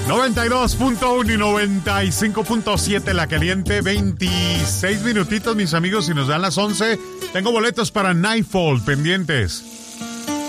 92.1 y 95.7 La Caliente, 26 minutitos, mis amigos, y nos dan las 11. Tengo boletos para Nightfall pendientes.